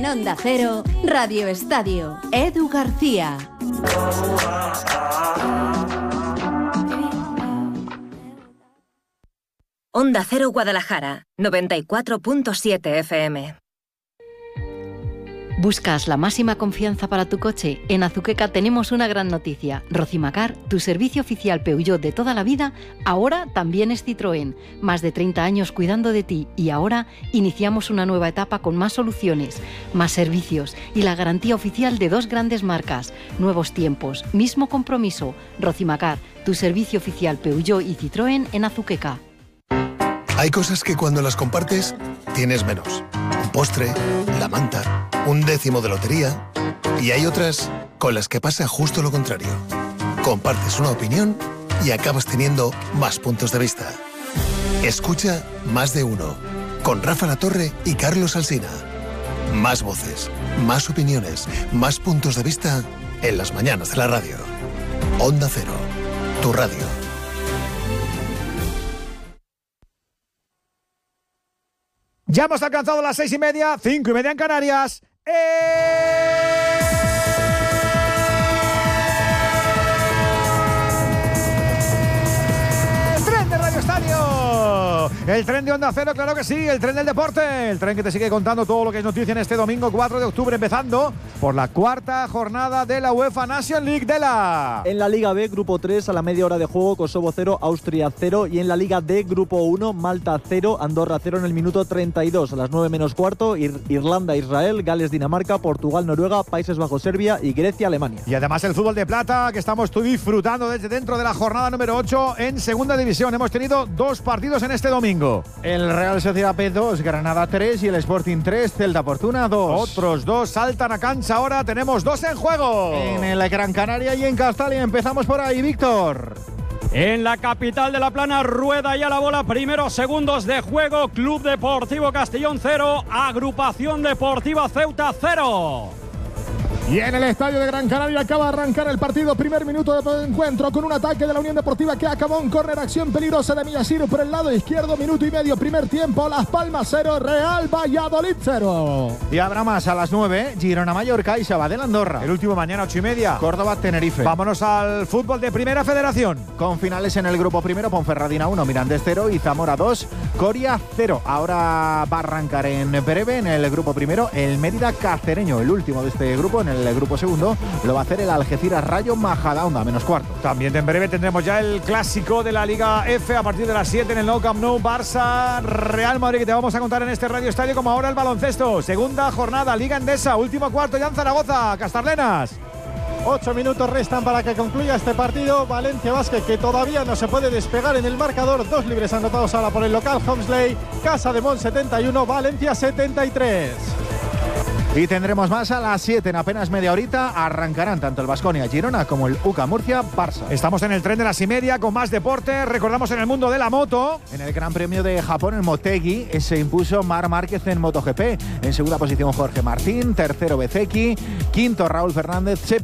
En Onda Cero, Radio Estadio, Edu García. Onda Cero Guadalajara, 94.7 FM. ¿Buscas la máxima confianza para tu coche? En Azuqueca tenemos una gran noticia. Rocimacar, tu servicio oficial Peugeot de toda la vida, ahora también es Citroën. Más de 30 años cuidando de ti y ahora iniciamos una nueva etapa con más soluciones, más servicios y la garantía oficial de dos grandes marcas. Nuevos tiempos, mismo compromiso. Rocimacar, tu servicio oficial Peugeot y Citroën en Azuqueca. Hay cosas que cuando las compartes, tienes menos. Un postre, la manta, un décimo de lotería. Y hay otras con las que pasa justo lo contrario. Compartes una opinión y acabas teniendo más puntos de vista. Escucha Más de Uno, con Rafa Latorre y Carlos Alsina. Más voces, más opiniones, más puntos de vista en las mañanas de la radio. Onda Cero, tu radio. Ya hemos alcanzado las 6:30, 5:30 en Canarias. ¡Tren de Radio Estadio! El tren de Onda Cero, claro que sí, el tren del deporte, el tren que te sigue contando todo lo que es noticia en este domingo 4 de octubre, empezando por la cuarta jornada de la UEFA Nation League de la... En la Liga B, Grupo 3, a la media hora de juego, Kosovo 0, Austria 0, y en la Liga D, Grupo 1, Malta 0, Andorra 0 en el minuto 32, a las 9 menos cuarto, Irlanda, Israel, Gales, Dinamarca, Portugal, Noruega, Países Bajos, Serbia y Grecia, Alemania. Y además el fútbol de plata que estamos disfrutando desde dentro de la jornada número 8 en segunda división. Hemos tenido dos partidos en este domingo. El Real Sociedad B2, Granada 3 y el Sporting 3, Celta Fortuna 2. Otros dos saltan a cancha ahora, tenemos dos en juego. En el Gran Canaria y en Castalia, empezamos por ahí, Víctor. En la capital de La Plana, rueda ya la bola, primeros segundos de juego, Club Deportivo Castellón 0, Agrupación Deportiva Ceuta 0. Y en el estadio de Gran Canaria acaba de arrancar el partido, primer minuto de encuentro con un ataque de la Unión Deportiva que acabó en córner, acción peligrosa de Millasiru por el lado izquierdo, minuto y medio, primer tiempo, Las Palmas 0, Real Valladolid 0. Y habrá más a las 9, Girona-Mallorca y Sabadell Andorra. El último mañana 8:30. Córdoba-Tenerife. Vámonos al fútbol de Primera Federación. Con finales en el grupo primero, Ponferradina 1, Mirandés 0 y Zamora 2, Coria 0. Ahora va a arrancar en breve en el grupo primero el Mérida Cacereño, el último de este grupo. En el grupo segundo lo va a hacer el Algeciras Rayo Majadahonda, menos cuarto. También en breve tendremos ya el clásico de la Liga F a partir de las 7 en el Nou Camp Nou, Barça Real Madrid, que te vamos a contar en este Radio Estadio. Como ahora el baloncesto, segunda jornada, Liga Endesa, último cuarto ya en Zaragoza, Castarlenas. 8 minutos restan para que concluya este partido. Valencia Basket, que todavía no se puede despegar en el marcador. Dos libres anotados ahora por el local Homsley. Casa de Mon 71, Valencia 73. Y tendremos más a las 7, en apenas media horita. Arrancarán tanto el Baskonia Girona como el UCA Murcia Barça. Estamos en el tren de las 6:30 con más deporte. Recordamos en el mundo de la moto. En el Gran Premio de Japón, en Motegi, se impuso Marc Márquez en MotoGP. En segunda posición Jorge Martín, tercero Bezzecchi, quinto Raúl Fernández,